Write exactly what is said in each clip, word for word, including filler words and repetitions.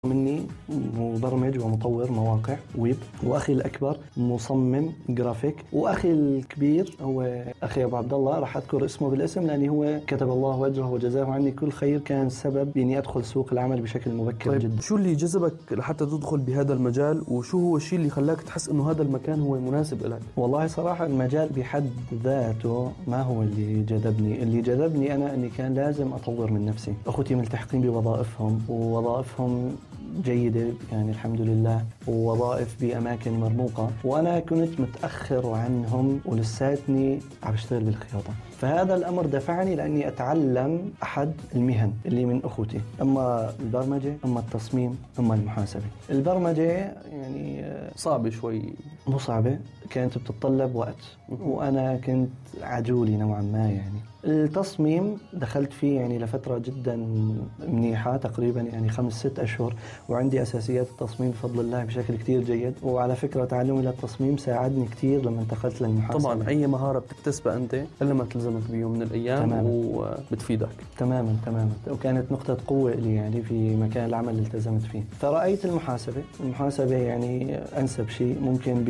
مني مبرمج ومطور مواقع ويب، واخي الاكبر مصمم جرافيك، واخي الكبير هو اخي ابو عبد الله، راح اذكر اسمه بالاسم لاني هو كتب الله وجهه وجزاه عني كل خير، كان سبب اني ادخل سوق العمل بشكل مبكر. طيب جدا. شو اللي جذبك لحتى تدخل بهذا المجال، وشو هو الشيء اللي خلاك تحس انه هذا المكان هو مناسب لك؟ والله صراحة المجال بحد ذاته ما هو اللي جذبني، اللي جذبني انا اني كان لازم اطور من نفسي. اخوتي ملتحقين بوظائفهم ووظائفهم جيدة يعني الحمد لله، ووظائف بأماكن مرموقة، وأنا كنت متأخر عنهم ولساتني عم بشتغل بالخياطة. فهذا الأمر دفعني لأني أتعلم أحد المهن اللي من أخوتي، أما البرمجة أما التصميم أما المحاسبة. البرمجة يعني صعبة شوي، مو صعبة، كانت بتتطلب وقت وأنا كنت عجولي نوعا ما. يعني التصميم دخلت فيه يعني لفترة جدا منيحة، تقريبا يعني خمس ست أشهر، وعندي أساسيات التصميم بفضل الله بشكل كتير جيد. وعلى فكرة تعلمي للتصميم ساعدني كتير لما انتقلت للمحاسبة. طبعا أي مهارة بتكتسبها أنت إلا ما تلزمك بيوم من الأيام تماماً. وبتفيدك تماما تماما، وكانت نقطة قوة لي يعني في مكان العمل اللي التزمت فيه. فرأيت المحاسبة المحاسبة يعني أنسب شيء، ممكن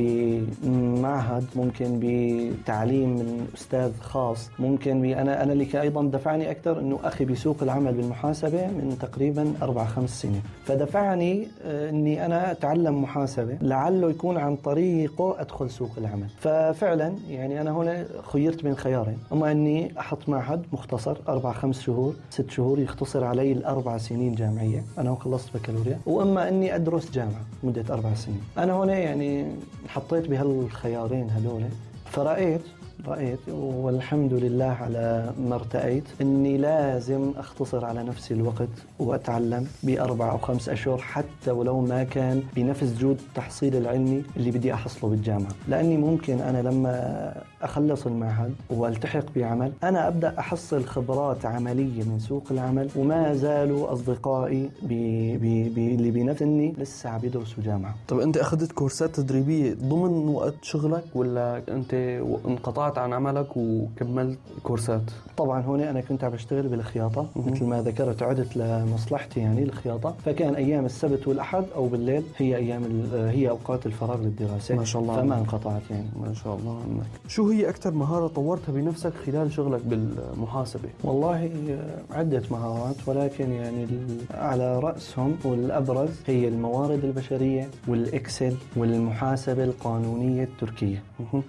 بمعهد، ممكن بتعليم من أستاذ خاص، ممكن ب أنا أنا اللي أيضا دفعني أكثر إنه أخي بسوق العمل بالمحاسبة من تقريبا أربع خمس سنين، فدفعني إني أنا أتعلم محاسبة لعله يكون عن طريقه أدخل سوق العمل. ففعلا يعني أنا هنا خيرت بين خيارين، أما إني أحط معهد مختصر أربع خمس شهور ست شهور يختصر علي الأربع سنين جامعية أنا وخلصت بكالوريا، وإما إني أدرس جامعة مدة أربع سنين. أنا هنا يعني حطيت بهالخيارين هذول، فرأيت رأيت والحمد لله على ما ارتأيت إني لازم أختصر على نفسي الوقت وأتعلم بأربع أو خمس أشهر، حتى ولو ما كان بنفس جود التحصيل العلمي اللي بدي أحصله بالجامعة، لأني ممكن أنا لما أخلص المعهد والتحق بعمل أنا أبدأ أحصل خبرات عملية من سوق العمل، وما زالوا أصدقائي بي بي بي اللي بنفسني لسه عم يدرسوا جامعة. طب أنت أخذت كورسات تدريبية ضمن وقت شغلك، ولا أنت انقطعت عن عملك وكملت كورسات؟ طبعا هنا أنا كنت عم بشتغل بالخياطة مثل ما ذكرت، عدت لمصلحتي يعني الخياطة، فكان أيام السبت والأحد أو بالليل هي أيام هي أوقات الفراغ للدراسة. ما شاء الله، فما انقطعت يعني. ما شاء الله عنك. شو هي أكثر مهارة طورتها بنفسك خلال شغلك بالمحاسبة؟ والله عدة مهارات، ولكن يعني على رأسهم والأبرز هي الموارد البشرية والإكسل والمحاسبة القانونية التركية.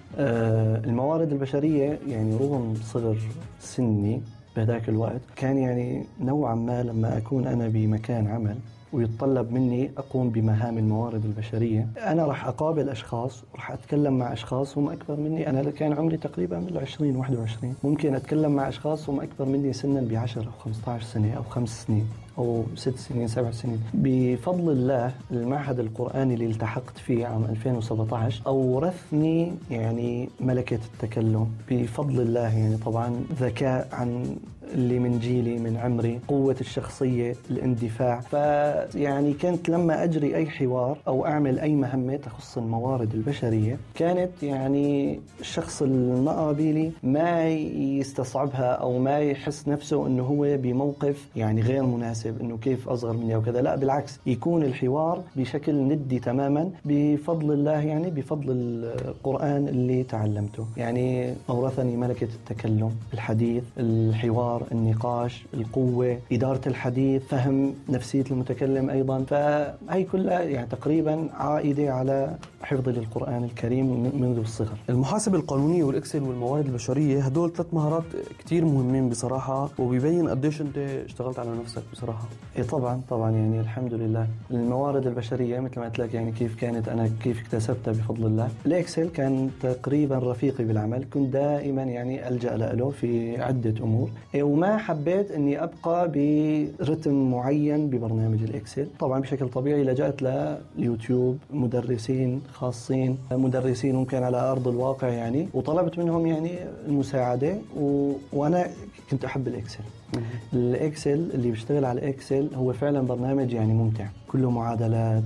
آه الموارد البشرية يعني رغم صغر سني بهذاك الوقت كان يعني نوعا ما لما أكون أنا بمكان عمل ويتطلب مني أقوم بمهام الموارد البشرية، أنا راح أقابل أشخاص وراح أتكلم مع أشخاص هم أكبر مني. أنا كان عمري تقريبا من العشرين واحد وعشرين، ممكن أتكلم مع أشخاص هم أكبر مني سنا بعشر أو خمسة عشر سنة أو خمس سنين أو ست سنين سبع سنين. بفضل الله المعهد القرآني اللي التحقت فيه عام ألفين وسبعة عشر أورثني يعني ملكة التكلم بفضل الله، يعني طبعا ذكاء عن اللي من جيلي من عمري، قوة الشخصية، الاندفاع. فيعني كنت لما أجري أي حوار أو أعمل أي مهمة تخص الموارد البشرية كانت يعني الشخص المقابلي ما يستصعبها أو ما يحس نفسه أنه هو بموقف يعني غير مناسب، انه كيف اصغر مني وكذا، لا بالعكس، يكون الحوار بشكل ندي تماما بفضل الله، يعني بفضل القرآن اللي تعلمته. يعني اورثني ملكة التكلم، الحديث، الحوار، النقاش، القوة، إدارة الحديث، فهم نفسية المتكلم ايضا. فهي كلها يعني تقريبا عائدة على حفظ للقرآن الكريم منذ الصغر. المحاسبة القانونية والإكسل والموارد البشرية هدول ثلاث مهارات كتير مهمين بصراحة، وبيبين قديش انت اشتغلت على نفسك بصراحة. إيه طبعا طبعا يعني الحمد لله. الموارد البشرية مثل ما قلت لك يعني كيف كانت أنا كيف اكتسبتها بفضل الله. الإكسل كان تقريبا رفيقي بالعمل، كنت دائما يعني ألجأ له في عدة أمور، إيه وما حبيت أني أبقى برتم معين ببرنامج الإكسل. طبعا بشكل طبيعي لجأت لليوتيوب، مدرسين خاصين، مدرسين ممكن على أرض الواقع يعني، وطلبت منهم يعني المساعدة و... وأنا كنت أحب الإكسل. الإكسل اللي بيشتغل على الإكسل هو فعلا برنامج يعني ممتع، كله معادلات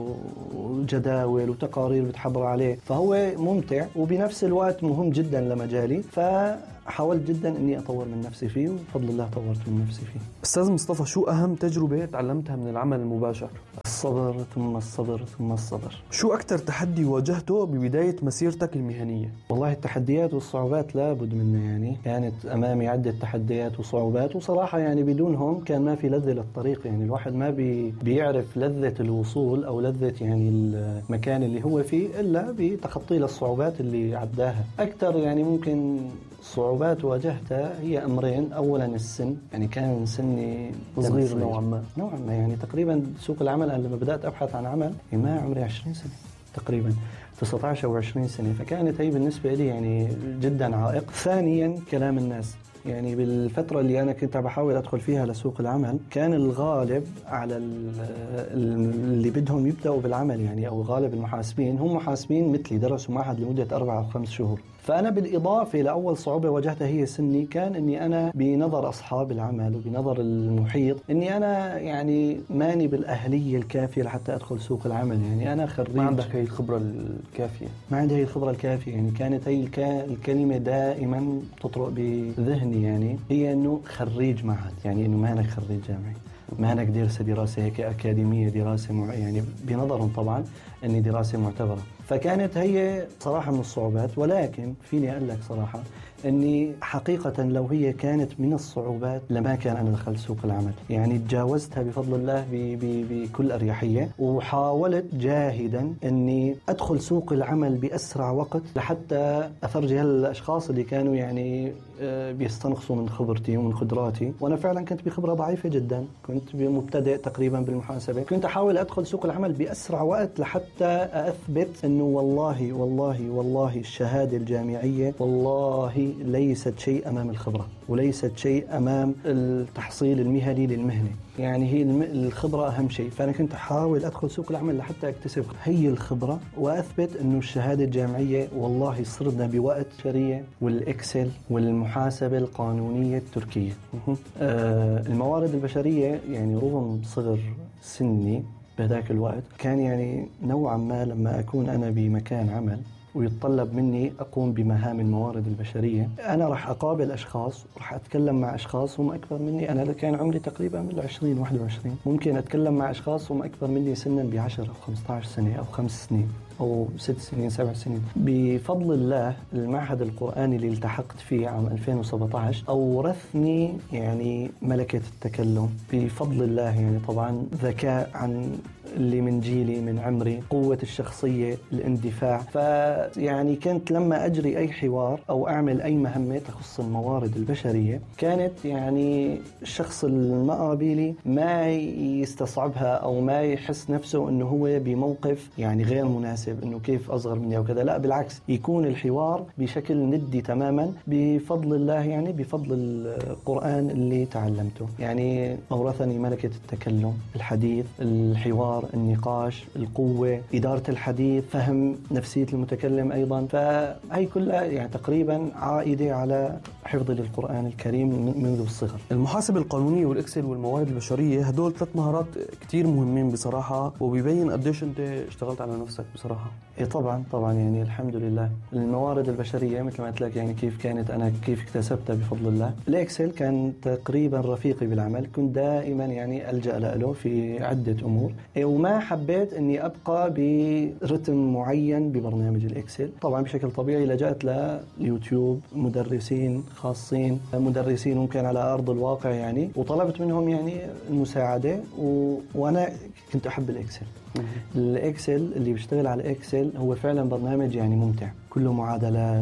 وجداول وتقارير بتحضر عليه، فهو ممتع وبنفس الوقت مهم جدا لمجالي. ف حاولت جدا اني اطور من نفسي فيه، وبفضل الله طورت من نفسي فيه. استاذ مصطفى، شو اهم تجربه تعلمتها من العمل المباشر؟ الصبر ثم الصبر ثم الصبر. شو اكثر تحدي واجهته ببدايه مسيرتك المهنيه؟ والله التحديات والصعوبات لابد منها، يعني كانت امامي عده تحديات وصعوبات، وصراحه يعني بدونهم كان ما في لذه للطريق. يعني الواحد ما بي بيعرف لذه الوصول او لذه يعني المكان اللي هو فيه الا بتخطي للصعوبات اللي عداها. اكثر يعني ممكن صعوبات واجهتها هي امرين. اولا السن، يعني كان سني صغير نوعا ما نوعا ما يعني تقريبا سوق العمل. انا لما بدات ابحث عن عمل ما عمري عشرين سنه تقريبا، تسعة عشر او عشرين سنه، فكانت هي بالنسبه لي يعني جدا عائق. ثانيا كلام الناس، يعني بالفترة اللي أنا كنت بحاول أدخل فيها لسوق العمل كان الغالب على اللي بدهم يبدأوا بالعمل، يعني أو غالب المحاسبين هم محاسبين مثلي درسوا معهد لمدة أربعة أو خمس شهور. فأنا بالإضافة لأول صعوبة واجهتها هي سني، كان أني أنا بنظر أصحاب العمل وبنظر المحيط أني أنا يعني ماني بالأهلية الكافية لحتى أدخل سوق العمل. يعني أنا خريج، ما عندك هي الخبرة الكافية، ما عندي هي الخبرة الكافية. يعني كانت هي الكلمة دائما تطرق بذهني، يعني هي أنه خريج معهد، يعني أنه ما أنا خريج جامعي، ما أنا درس دراسة هيك أكاديمية، دراسة مع يعني بنظرهم طبعا أني دراسة معتبرة. فكانت هي صراحة من الصعوبات. ولكن فيني أقول لك صراحة أني حقيقة لو هي كانت من الصعوبات لما كان أنا دخلت سوق العمل. يعني تجاوزتها بفضل الله بكل أريحية، وحاولت جاهدا أني أدخل سوق العمل بأسرع وقت لحتى أفرجي هالأشخاص اللي كانوا يعني بيستنقصوا من خبرتي ومن قدراتي. وأنا فعلا كنت بخبرة ضعيفة جدا، كنت مبتدئ تقريبا بالمحاسبة. كنت أحاول أدخل سوق العمل بأسرع وقت لحتى أثبت أنه والله والله والله الشهادة الجامعية والله ليست شيء أمام الخبرة، وليست شيء أمام التحصيل المهني للمهنة. يعني هي الخبرة أهم شيء. فأنا كنت أحاول أدخل سوق العمل لحتى أكتسب هي الخبرة وأثبت أنه الشهادة الجامعية والله صرنا بوقت شرية والإكسل والمحاسبة القانونية التركية. آه الموارد البشرية، يعني رغم صغر سني بهذاك الوقت كان يعني نوعا ما لما أكون أنا بمكان عمل ويتطلب مني أقوم بمهام الموارد البشرية، أنا راح أقابل أشخاص، راح أتكلم مع أشخاص هم أكبر مني. أنا كان عمري تقريبا من العشرين واحد وعشرين، ممكن أتكلم مع أشخاص هم أكبر مني سنا بعشر أو خمسة عشر سنة أو خمس سنين أو ست سنين سبع سنين. بفضل الله المعهد القرآني اللي التحقت فيه عام ألفين وسبعة عشر أورثني يعني ملكة التكلم بفضل الله. يعني طبعا ذكاء عن اللي من جيلي من عمري، قوة الشخصية، الاندفاع. فيعني كنت لما أجري أي حوار أو أعمل أي مهمة تخص الموارد البشرية كانت يعني الشخص المقابلي ما يستصعبها أو ما يحس نفسه أنه هو بموقف يعني غير مناسب، أنه كيف أصغر مني أو كذا. لا بالعكس، يكون الحوار بشكل ندي تماما بفضل الله، يعني بفضل القرآن اللي تعلمته. يعني أورثني ملكة التكلم، الحديث، الحوار، النقاش، القوة، إدارة الحديث، فهم نفسية المتكلم أيضا. فهي كلها يعني تقريبا عائدة على حفظ للقرآن الكريم منذ الصغر. المحاسبة القانونية والإكسل والموارد البشرية هدول ثلاث مهارات كتير مهمين بصراحة، وبيبين قديش أنت اشتغلت على نفسك بصراحة. إيه طبعا طبعا يعني الحمد لله. الموارد البشرية مثل ما قلت لك يعني كيف كانت أنا كيف اكتسبتها بفضل الله. الإكسل كان تقريبا رفيقي بالعمل، كنت دائما يعني ألجأ له في عدة أمور، وما حبيت أني أبقى برتم معين ببرنامج الإكسل. طبعا بشكل طبيعي لجأت ليوتيوب، مدرسين خاصين، مدرسين ممكن على أرض الواقع يعني، وطلبت منهم يعني المساعدة. و... وأنا كنت أحب الإكسل. الإكسل اللي بيشتغل على الإكسل هو فعلا برنامج يعني ممتع، كله معادلات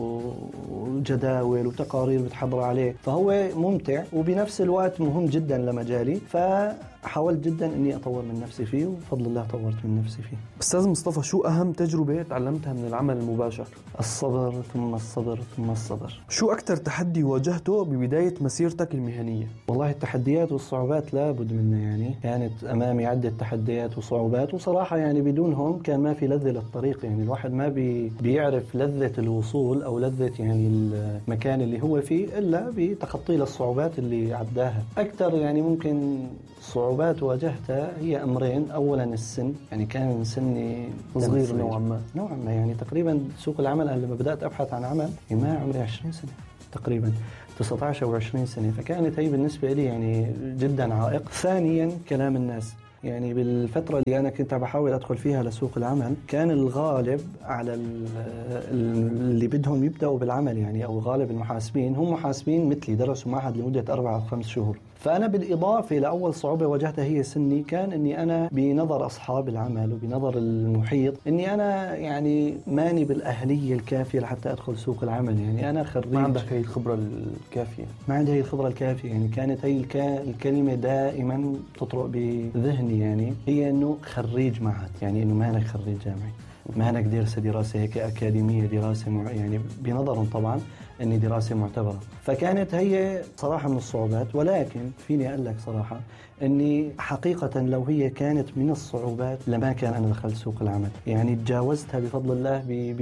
وجداول وتقارير بتحضر عليه، فهو ممتع وبنفس الوقت مهم جدا لمجالي. فحاولت جدا أني أطور من نفسي فيه، وبفضل الله طورت من نفسي فيه. أستاذ مصطفى، شو أهم تجربة تعلمتها من العمل المباشر؟ الصبر ثم الصبر ثم الصبر. شو أكثر تحدي واجهته ببداية مسيرتك المهنية؟ والله التحديات والصعوبات لابد منها، يعني كانت أمامي عدة تحديات وصعوبات، وصراحة يعني بدونهم كان ما في لذة للطريق. يعني الواحد ما بي بيعرف لذة الوصول أو لذة يعني المكان اللي هو فيه إلا بتخطي للصعوبات اللي عداها. أكثر يعني ممكن صعوبات واجهتها هي أمرين. أولا السن، يعني كان سني صغير, صغير نوعا ما نوعا ما يعني تقريبا سوق العمل. أنا لما بدأت أبحث عن عمل ما عمري عشرين سنة تقريبا تسعة عشر أو عشرين سنة، فكانت هي بالنسبة لي يعني جدا عائق. ثانيا كلام الناس، يعني بالفترة اللي أنا كنت بحاول أدخل فيها لسوق العمل كان الغالب على اللي بدهم يبدأوا بالعمل يعني أو غالب المحاسبين هم محاسبين مثلي درسوا معهد لمدة أربعة أو خمس شهور. فأنا بالإضافة لأول صعوبة واجهتها هي سني، كان أني أنا بنظر أصحاب العمل وبنظر المحيط أني أنا يعني ماني بالأهلية الكافية لحتى أدخل سوق العمل. يعني أنا خريج، ما عندك هي الخبرة الكافية، ما عندي هي الخبرة الكافية. يعني كانت هي الكلمة دائما تطرق بذهني، يعني هي أنه خريج معهد، يعني أنه ما أنا خريج جامعي، ما أنا درس دراسة هيك أكاديمية، دراسة مع يعني بنظرهم طبعا أني دراسة معتبرة. فكانت هي صراحة من الصعوبات، ولكن فيني أقول لك صراحة أني حقيقة لو هي كانت من الصعوبات لما كان أنا دخلت سوق العمل. يعني تجاوزتها بفضل الله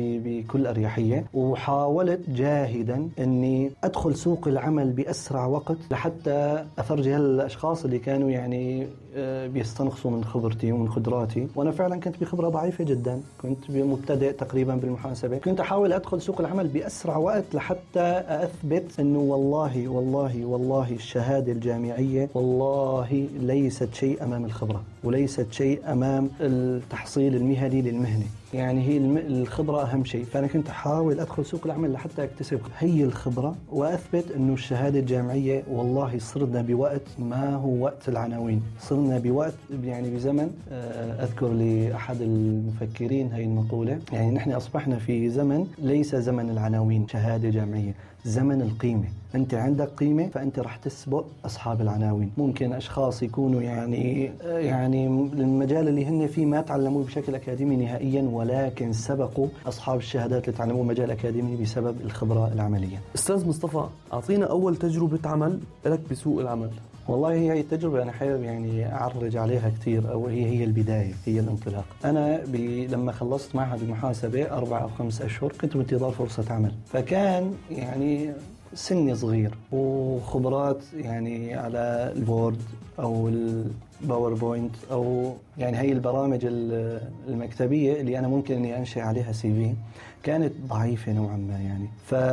بكل أريحية، وحاولت جاهدا أني أدخل سوق العمل بأسرع وقت لحتى أفرجي هالأشخاص اللي كانوا يعني بيستنقصوا من خبرتي ومن قدراتي. وأنا فعلا كنت بخبرة ضعيفة جدا، كنت مبتدئ تقريبا بالمحاسبة. كنت أحاول أدخل سوق العمل بأسرع وقت لحتى أثبت أنه والله والله والله الشهادة الجامعية والله ليست شيء أمام الخبرة، وليست شيء أمام التحصيل المهني للمهنة. يعني هي الخبرة أهم شيء. فأنا كنت أحاول أدخل سوق العمل لحتى أكتسب هي الخبرة وأثبت أنه الشهادة الجامعية والله صرنا بوقت ما هو وقت العناوين، صرنا بوقت يعني بزمن. أذكر لأحد المفكرين هاي المقولة، يعني نحن أصبحنا في زمن ليس زمن العناوين شهادة جامعية، زمن القيمة. أنت عندك قيمة فأنت رح تسبق أصحاب العناوين. ممكن أشخاص يكونوا يعني يعني المجال اللي هن فيه ما تعلموه بشكل أكاديمي نهائيا، ولكن سبقوا أصحاب الشهادات اللي تعلموه مجال أكاديمي بسبب الخبرة العملية. أستاذ مصطفى، أعطينا أول تجربة عمل لك بسوق العمل. والله هي التجربة أنا حابب يعني أعرج عليها كثير، أو هي هي البداية، هي الانطلاق. أنا لما خلصت معهد المحاسبة أربع أو خمس أشهر كنت بانتظار فرصة عمل، فكان يعني سني صغير وخبرات يعني على الوورد أو الباوربوينت أو يعني هي البرامج المكتبية اللي أنا ممكن أني أنشئ عليها سي في كانت ضعيفة نوعا ما يعني.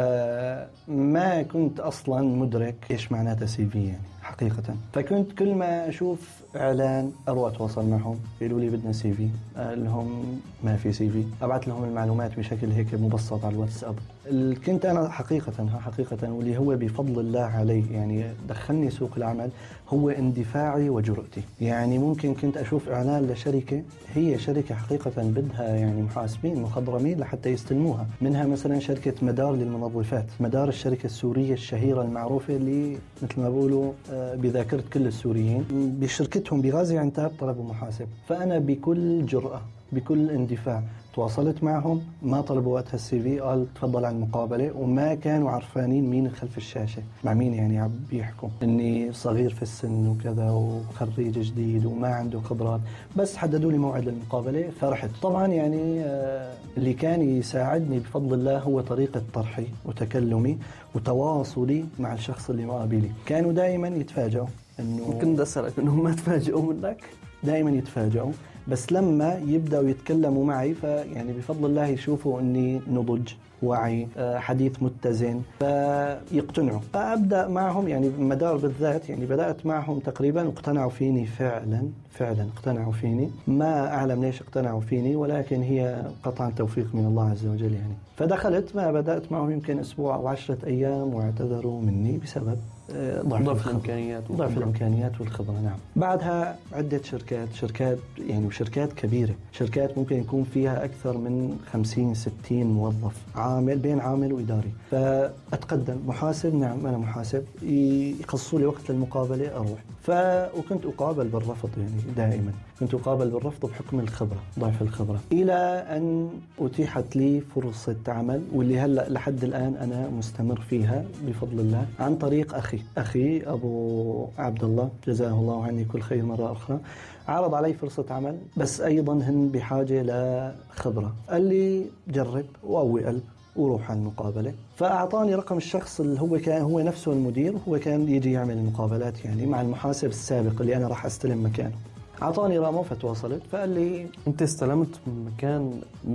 فما كنت أصلا مدرك إيش معناتها سي في يعني حقيقة. فكنت كل ما أشوف إعلان أروح أتواصل معهم، يقولوا لي بدنا سي في، لهم ما في سي في، أبعث لهم المعلومات بشكل هيك مبسط على الواتساب. كنت أنا حقيقة حقيقة واللي هو بفضل الله علي يعني دخلني سوق العمل هو اندفاعي وجرأتي. يعني ممكن كنت أشوف إعلان لشركة، هي شركة حقيقة بدها يعني محاسبين مخضرمين لحتى يستلموها، منها مثلا شركة مدار للمنظفات، مدار الشركة السورية الشهيرة المعروفة اللي مثل ما بقولوا بذاكرة كل السوريين، بشركتهم بغازي عنتاب طلبوا محاسب. فأنا بكل جرأة بكل اندفاع تواصلت معهم، ما طلبوا وقتها السي في، قال تفضل على المقابلة، وما كانوا عارفانين مين خلف الشاشة مع مين يعني عم بيحكوا، اني صغير في السن وكذا وخريج جديد وما عنده خبرات، بس حددوا لي موعد المقابلة فرحت. طبعا يعني اللي كان يساعدني بفضل الله هو طريقة طرحي وتكلمي وتواصلي مع الشخص اللي مقابلي. كانوا دائما يتفاجئوا انه ممكن أسألك انهم ما تفاجئوا منك؟ دائما يتفاجئوا، بس لما يبدأوا يتكلموا معي فيعني بفضل الله يشوفوا أني نضج وعي حديث متزن فيقتنعوا. فأبدأ معهم يعني مدار بالذات، يعني بدأت معهم تقريبا واقتنعوا فيني فعلا فعلا اقتنعوا فيني. ما أعلم ليش اقتنعوا فيني، ولكن هي قطعا توفيق من الله عز وجل يعني. فدخلت ما بدأت معهم يمكن أسبوع أو عشرة أيام واعتذروا مني بسبب ضعف, ضعف الإمكانيات ضعف الإمكانيات والخبرة. نعم. بعدها عدة شركات شركات يعني وشركات كبيرة، شركات ممكن يكون فيها أكثر من خمسين ستين موظف، عامل بين عامل وإداري. فأتقدم محاسب، نعم أنا محاسب، يخصصوا لي وقت للمقابلة أروح. ف وكنت أقابل بالرفض، يعني دائما كنت أقابل بالرفض بحكم الخبرة، ضعف الخبرة، إلى أن أتيحت لي فرصة عمل، واللي هلأ لحد الآن أنا مستمر فيها بفضل الله، عن طريق أخي أخي أبو عبد الله جزاه الله عني كل خير مرة أخرى. عرض علي فرصة عمل، بس أيضا هن بحاجة لخبرة. قال لي جرب وقوي قلب وروح على المقابلة. فأعطاني رقم الشخص اللي هو كان هو نفسه المدير، وهو كان يجي يعمل المقابلات يعني مع المحاسب السابق اللي أنا راح أستلم مكانه. أعطاني رقمه فتواصلت، فقال لي أنت استلمت مكان مد...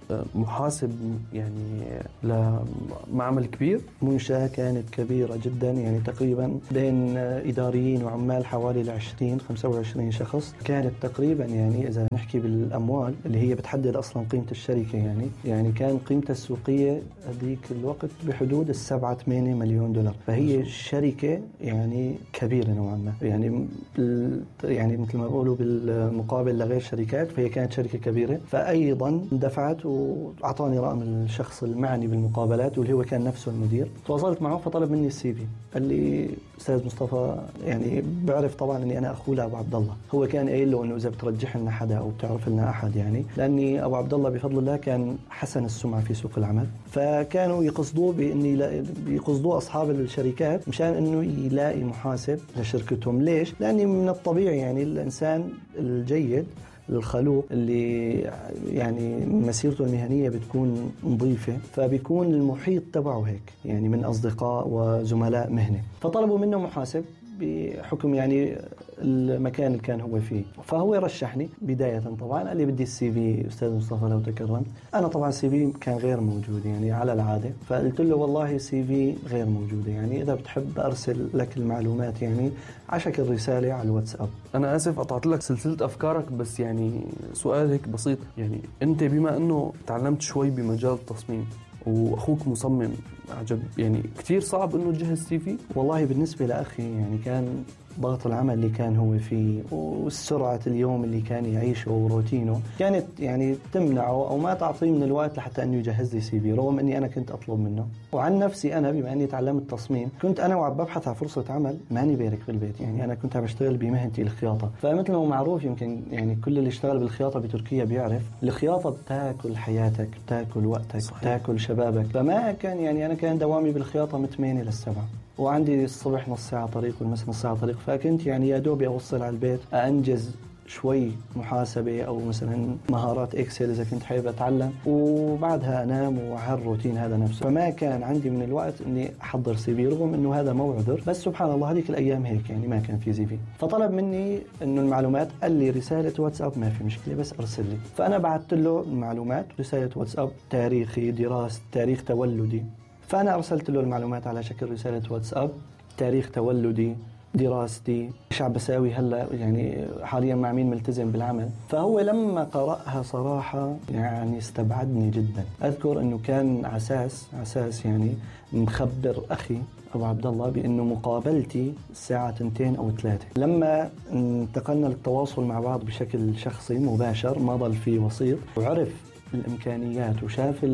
محاسب يعني لمعمل كبير؟ منشأة كانت كبيرة جدا، يعني تقريبا بين إداريين وعمال حوالي عشرين خمسة وعشرين شخص. كانت تقريبا يعني إذا نحكي بالأموال اللي هي بتحدد أصلا قيمة الشركة، يعني يعني كان قيمتها السوقية هذيك الوقت بحدود السبعة ثمانية مليون دولار. فهي شركة يعني كبيرة نوعا ما، يعني يعني مثل ما بقولوا بالمقابل لغير شركات، فهي كانت شركة كبيرة. فأيضا دفعت وأعطاني رقم الشخص المعني بالمقابلات واللي هو كان نفسه المدير. تواصلت معه فطلب مني السي في، قال لي أستاذ مصطفى يعني بعرف طبعا أني أنا أخوه لأبو عبد الله، هو كان قايل له أنه إذا بترجح لنا حدا أو بتعرف لنا أحد، يعني لأني أبو عبد الله بفضل الله كان حسن السمعة في سوق العمل، فكانوا يقصدوه بإني يقصدوه أصحاب الشركات مشان أنه يلاقي محاسب لشركتهم. ليش؟ لأني من الطبيعي يعني الإنسان الجيد الخلوق اللي يعني مسيرته المهنية بتكون نظيفة، فبيكون المحيط تبعه هيك يعني من أصدقاء وزملاء مهنة. فطلبوا منه محاسب بحكم يعني المكان اللي كان هو فيه، فهو رشحني بداية. طبعا قال لي بدي السي في أستاذ مصطفى لو تكرمت. أنا طبعا السي في كان غير موجود يعني على العادة، فقلت له والله السي في غير موجودة، يعني إذا بتحب أرسل لك المعلومات يعني عشك الرسالة على الواتساب. أنا آسف قطعت لك سلسلة أفكارك، بس يعني سؤال هيك بسيط، يعني أنت بما أنه تعلمت شوي بمجال التصميم واخوك مصمم عجب، يعني كثير صعب انه تجهز سي في؟ والله بالنسبه لاخي يعني كان ضغط العمل اللي كان هو فيه والسرعه اليوم اللي كان يعيشه وروتينه كانت يعني تمنعه او ما تعطيه من الوقت لحتى انه يجهز لي سي في، رغم اني انا كنت اطلب منه. وعن نفسي انا بما اني تعلمت تصميم، كنت انا وعم ببحث عن فرصه عمل ماني بارك في البيت، يعني انا كنت عم بشتغل بمهنتي الخياطه. فمثل ما هو معروف يمكن يعني كل اللي اشتغل بالخياطه بتركيا بيعرف الخياطه بتاكل حياتك، بتاكل وقتك، صحيح. بتاكل شبابك. فما كان يعني انا كان دوامي بالخياطه من ثمانية للسبعة، وعندي الصبح نص ساعة طريق والمساء نص ساعة طريق، فكنت يعني يا دوبي أوصل على البيت أنجز شوي محاسبة أو مثلا مهارات إكسل إذا كنت حابب أتعلم، وبعدها أنام وهالروتين هذا نفسه. فما كان عندي من الوقت إني أحضر سي في، رغم إنه هذا مو عذر، بس سبحان الله هذيك الأيام هيك يعني ما كان في سي في. فطلب مني إنه المعلومات، قال لي رسالة واتساب ما في مشكلة بس أرسل لي. فأنا بعثت له المعلومات، رسالة واتساب، تاريخي، دراسة، تاريخ تولدي. فأنا أرسلت له المعلومات على شكل رسالة واتساب، تاريخ تولدي، دراستي، ايش عم بساوي هلا، يعني حاليا مع مين ملتزم بالعمل. فهو لما قرأها صراحة يعني استبعدني جدا. أذكر إنه كان عساس عساس يعني مخبر أخي أبو عبد الله بأنه مقابلتي الساعة تنتين أو ثلاثة. لما انتقلنا للتواصل مع بعض بشكل شخصي مباشر، ما ضل في وسيط، وعرف الإمكانيات وشاف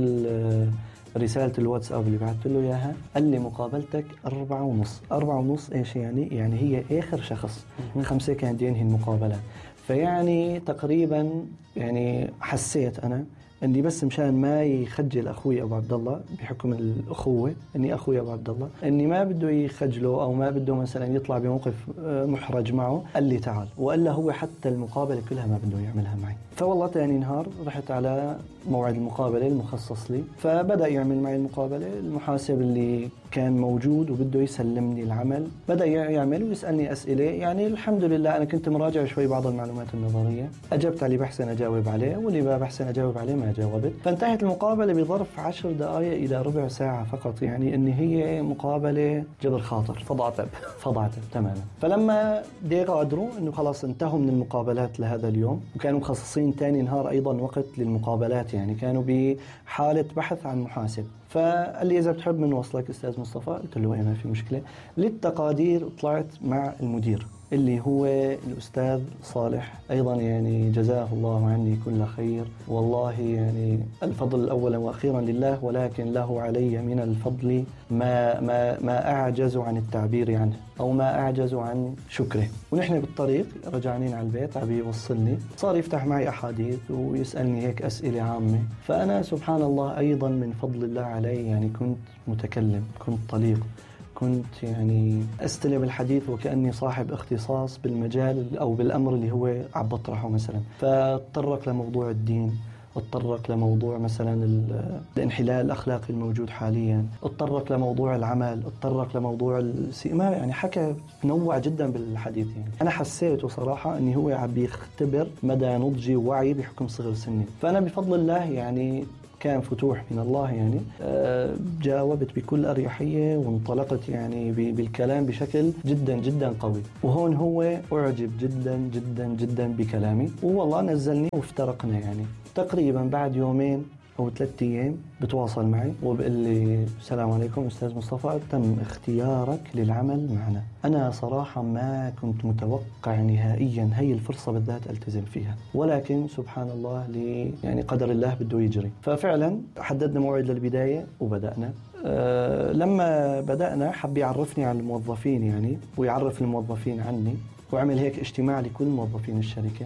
رسالة الواتساب اللي بعثت له إياها، قال لي مقابلتك أربعة ونص. أربعة ونص إيش يعني؟ يعني هي آخر شخص، خمسة كان ينهي المقابلة. فيعني تقريبا يعني حسيت أنا إني بس مشان ما يخجل أخوي أبو عبد الله بحكم الأخوة، إني أخوي أبو عبد الله، إني ما بده يخجله أو ما بده مثلا يطلع بموقف محرج معه، قال لي تعال. وإلا هو حتى المقابلة كلها ما بده يعملها معي. فوالله تاني نهار رحت على موعد المقابلة المخصص لي، فبدأ يعمل معي المقابلة. المحاسب اللي كان موجود وبده يسلمني العمل بدأ يعمل ويسألني أسئلة، يعني الحمد لله أنا كنت مراجع شوي بعض المعلومات النظرية، أجبت عليه بحسن أجاوب عليه، واللي ما بحسن أجاوب عليه ما جاوبت. فانتهت المقابلة بظرف عشر دقائق إلى ربع ساعة فقط، يعني إن هي مقابلة جبر خاطر، فضعتب فضعتب تماما. فلما يقدروا إنه خلاص انتهوا من المقابلات لهذا اليوم، وكانوا مخصصين تاني نهار أيضا وقت للمقابلات، يعني كانوا بحالة بحث عن محاسب. فقال لي إذا بتحب من وصلك أستاذ مصطفى، قلت له إيه ما في مشكلة. للتقادير طلعت مع المدير اللي هو الأستاذ صالح، أيضا يعني جزاه الله عني كل خير، والله يعني الفضل أولا وأخيرا لله، ولكن له علي من الفضل ما, ما, ما أعجز عن التعبير عنه أو ما أعجز عن شكره. ونحن بالطريق رجعنين على البيت عم يوصلني، صار يفتح معي أحاديث ويسألني هيك أسئلة عامة. فأنا سبحان الله أيضا من فضل الله علي يعني كنت متكلم، كنت طليق، كنت يعني أستلم الحديث وكأني صاحب اختصاص بالمجال أو بالأمر اللي هو عم بطرحه مثلا. فاتطرق لموضوع الدين، اتطرق لموضوع مثلا الانحلال الأخلاقي الموجود حاليا، اتطرق لموضوع العمل، اتطرق لموضوع السيما، يعني حكى نوع جدا بالحديث. يعني أنا حسيت صراحة أني هو عم بيختبر مدى نضجي ووعي بحكم صغر سني. فأنا بفضل الله يعني كان فتوح من الله يعني. آه، جاوبت بكل أريحية وانطلقت يعني بالكلام بشكل جدا جدا قوي، وهون هو أعجب جدا جدا جدا بكلامي، والله نزلني وافترقنا يعني. تقريبا بعد يومين أو ثلاثة أيام بتواصل معي وبقول لي السلام عليكم أستاذ مصطفى، تم اختيارك للعمل معنا. أنا صراحة ما كنت متوقع نهائيا هي الفرصة بالذات ألتزم فيها، ولكن سبحان الله لي يعني قدر الله بده يجري. ففعلا حددنا موعد للبداية وبدأنا. أه لما بدأنا حب يعرفني على الموظفين يعني، ويعرف الموظفين عني، وعمل هيك اجتماع لكل موظفين الشركة.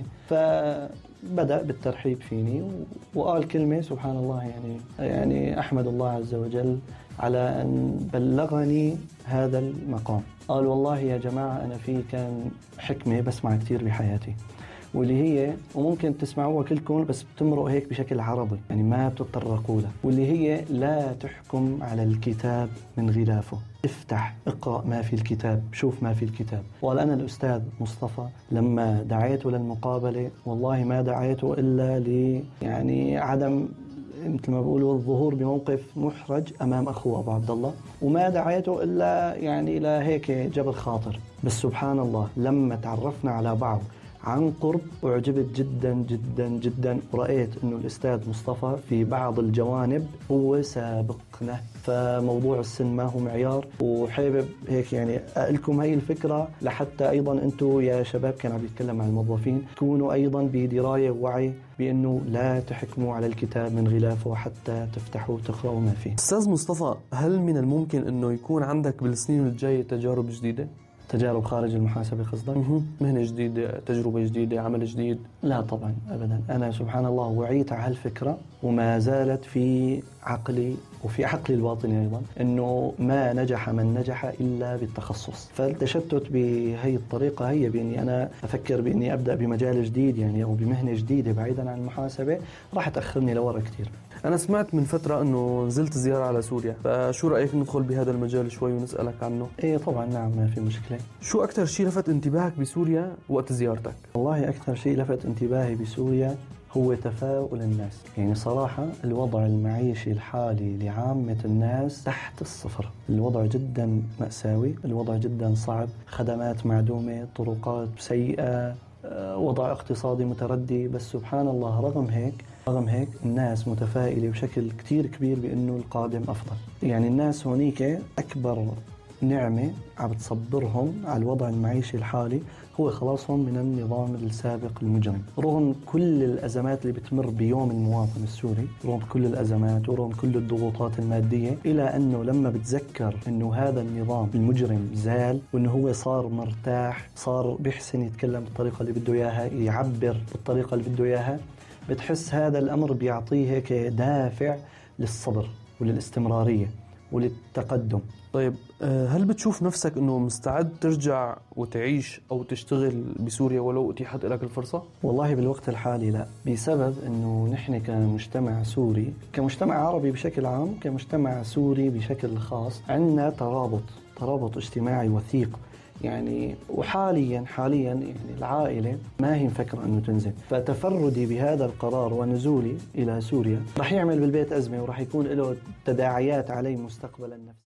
فبدأ بالترحيب فيني وقال كلمة سبحان الله يعني يعني أحمد الله عز وجل على أن بلغني هذا المقام. قال والله يا جماعة أنا في كان حكمة بسمع كتير بحياتي، واللي هي وممكن تسمعوها كلكم بس بتمرق هيك بشكل عربي يعني ما بتتطرقوا له، واللي هي لا تحكم على الكتاب من غلافه، افتح اقرأ ما في الكتاب، شوف ما في الكتاب. وقال أنا الأستاذ مصطفى لما دعيته للمقابلة والله ما دعيته إلا ل يعني عدم مثل ما بقولوا الظهور بموقف محرج أمام أخوه أبو عبد الله، وما دعيته إلا يعني لهيك جبر خاطر. بس سبحان الله لما تعرفنا على بعض عن قرب أعجبت جدا جدا جدا، ورأيت أنه الأستاذ مصطفى في بعض الجوانب هو سابقنا، فموضوع السن ما هو معيار. وحابب هيك يعني أقلكم هاي الفكرة لحتى أيضا أنتم يا شباب كان عم يتكلم عن الموظفين تكونوا أيضا بدراية ووعي بأنه لا تحكموا على الكتاب من غلافه حتى تفتحوا وتقرأوا ما فيه. أستاذ مصطفى، هل من الممكن أنه يكون عندك بالسنين الجاية تجارب جديدة؟ تجارب خارج المحاسبة قصدك؟ مهنة جديدة، تجربة جديدة، عمل جديد؟ لا طبعا أبدا. أنا سبحان الله وعيت على هالفكرة وما زالت في عقلي وفي عقلي الباطني أيضا، أنه ما نجح من نجح إلا بالتخصص. فالتشتت بهي الطريقة هي بأني أنا أفكر بأني أبدأ بمجال جديد يعني أو بمهنة جديدة بعيدا عن المحاسبة راح تأخرني لورا كتير. أنا سمعت من فترة أنه نزلت زيارة على سوريا، فشو رأيك ندخل بهذا المجال شوي ونسألك عنه؟ إيه طبعا نعم ما في مشكلة. شو أكثر شيء لفت انتباهك بسوريا وقت زيارتك؟ والله أكثر شيء لفت انتباهي بسوريا هو تفاؤل الناس. يعني صراحة الوضع المعيشي الحالي لعامة الناس تحت الصفر، الوضع جدا مأساوي، الوضع جدا صعب، خدمات معدومة، طرقات سيئة، وضع اقتصادي متردي. بس سبحان الله رغم هيك رغم هيك الناس متفائلة بشكل كتير كبير بأنه القادم أفضل. يعني الناس هونيك أكبر نعمة عم تصبرهم على الوضع المعيشي الحالي هو خلاصهم من النظام السابق المجرم. رغم كل الأزمات اللي بتمر بيوم المواطن السوري، رغم كل الأزمات ورغم كل الضغوطات المادية، إلى أنه لما بتذكر أنه هذا النظام المجرم زال وأنه هو صار مرتاح، صار بيحسن يتكلم بالطريقة اللي بده إياها، يعبر بالطريقة اللي بده إياها، بتحس هذا الأمر بيعطيه هيك دافع للصبر وللاستمرارية وللتقدم. طيب هل بتشوف نفسك أنه مستعد ترجع وتعيش أو تشتغل بسوريا ولو أتيحت لك الفرصة؟ والله بالوقت الحالي لا، بسبب أنه نحن كمجتمع سوري، كمجتمع عربي بشكل عام، كمجتمع سوري بشكل خاص، عندنا ترابط ترابط اجتماعي وثيق يعني. وحاليا حاليا يعني العائلة ما هي مفكرة أنه تنزل، فتفردي بهذا القرار ونزولي إلى سوريا رح يعمل بالبيت أزمة ورح يكون له تداعيات علي مستقبلا نفسي.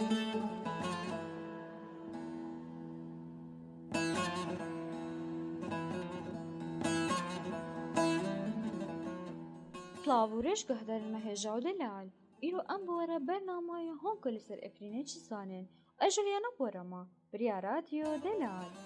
سلاوورش قهدر المهجة دلال إلو أم بورا برنامج هون كل سر إفرينيش سانين أجليانا بورما بريا راديو دلال.